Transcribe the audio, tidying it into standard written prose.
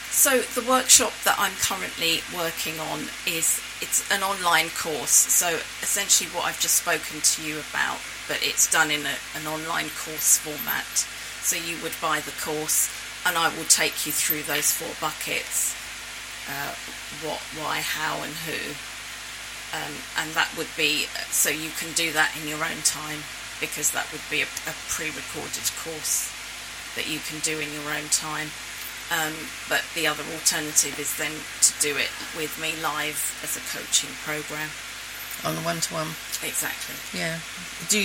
So the workshop that I'm currently working on it's an online course. So essentially what I've just spoken to you about, but it's done in an online course format. So you would buy the course and I will take you through those 4 buckets, what, why, how and who. And that would be, so you can do that in your own time, because that would be a pre-recorded course that you can do in your own time. But the other alternative is then to do it with me live as a coaching program. On the one-to-one. Exactly. Yeah. Do